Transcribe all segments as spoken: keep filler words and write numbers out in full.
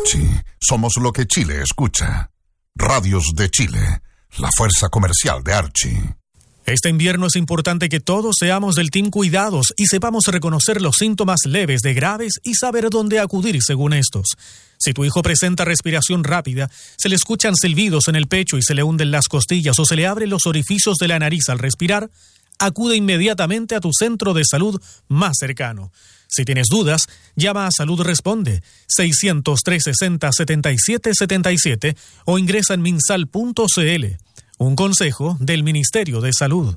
Archie, somos lo que Chile escucha. Radios de Chile, la fuerza comercial de Archie. Este invierno es importante que todos seamos del Team Cuidados y sepamos reconocer los síntomas leves de graves y saber dónde acudir según estos. Si tu hijo presenta respiración rápida, se le escuchan silbidos en el pecho y se le hunden las costillas o se le abren los orificios de la nariz al respirar, acude inmediatamente a tu centro de salud más cercano. Si tienes dudas, llama a Salud Responde seiscientos tres sesenta setenta y siete setenta y siete o ingresa en minsal punto c l. Un consejo del Ministerio de Salud.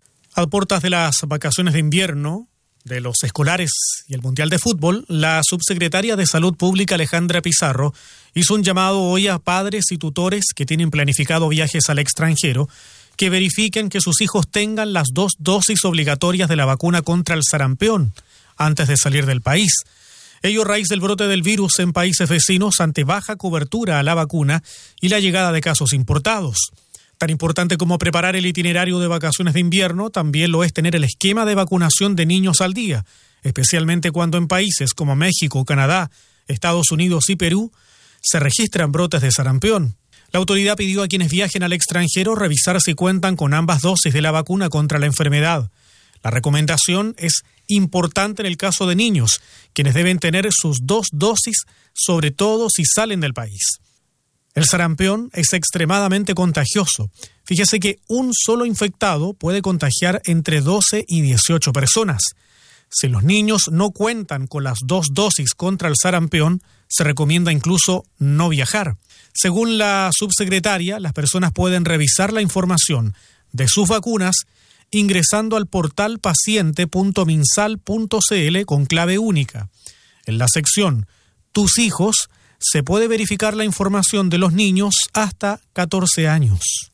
A puertas de las vacaciones de invierno de los escolares y el Mundial de Fútbol, la subsecretaria de Salud Pública Alejandra Pizarro hizo un llamado hoy a padres y tutores que tienen planificado viajes al extranjero que verifiquen que sus hijos tengan las dos dosis obligatorias de la vacuna contra el sarampión antes de salir del país. Ello a raíz del brote del virus en países vecinos ante baja cobertura a la vacuna y la llegada de casos importados. Tan importante como preparar el itinerario de vacaciones de invierno, también lo es tener el esquema de vacunación de niños al día, especialmente cuando en países como México, Canadá, Estados Unidos y Perú se registran brotes de sarampión. La autoridad pidió a quienes viajen al extranjero revisar si cuentan con ambas dosis de la vacuna contra la enfermedad. La recomendación es importante en el caso de niños, quienes deben tener sus dos dosis, sobre todo si salen del país. El sarampión es extremadamente contagioso. Fíjese que un solo infectado puede contagiar entre doce y dieciocho personas. Si los niños no cuentan con las dos dosis contra el sarampión, se recomienda incluso no viajar. Según la subsecretaria, las personas pueden revisar la información de sus vacunas ingresando al portal paciente punto minsal punto c l con clave única. En la sección Tus hijos se puede verificar la información de los niños hasta catorce años.